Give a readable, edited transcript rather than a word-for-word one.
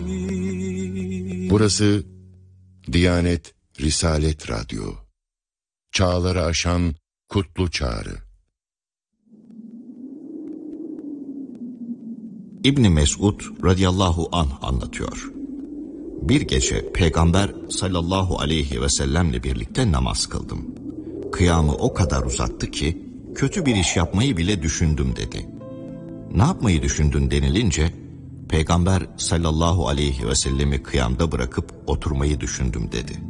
Burası Diyanet Risalet Radyo. Çağları aşan kutlu çağrı. İbn Mesud radıyallahu anh anlatıyor. Bir gece Peygamber sallallahu aleyhi ve sellemle birlikte namaz kıldım. Kıyamı o kadar uzattı ki kötü bir iş yapmayı bile düşündüm dedi. Ne yapmayı düşündün denilince Peygamber sallallahu aleyhi ve sellemi kıyamda bırakıp oturmayı düşündüm dedi.